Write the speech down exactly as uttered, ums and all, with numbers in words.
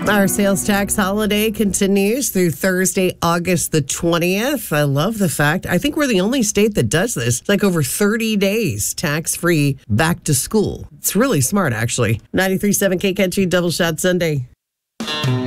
Our sales tax holiday continues through Thursday, August the twentieth. I love the fact, I think we're the only state that does this. It's like over thirty days tax-free back to school. It's really smart, actually. ninety-three point seven K Country Double Shot Sunday.